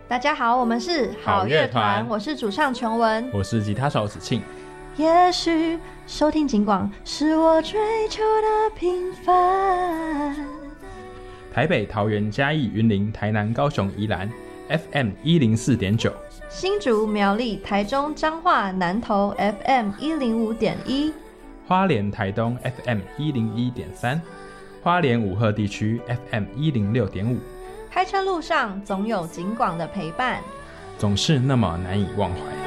大家好，我们是好乐团， 我是主唱琼文， 我是吉他手子庆。 也许收听警广是我追求的平凡。 台北、桃园、嘉义、云林、台南、高雄、宜兰 FM 104.9， 新竹、苗栗、台中、彰化、南投 FM 105.1， 花莲、台东 FM 101.3，花莲武鹤地区 FM 106.5。 开车路上总有警广的陪伴， 总是那么难以忘怀。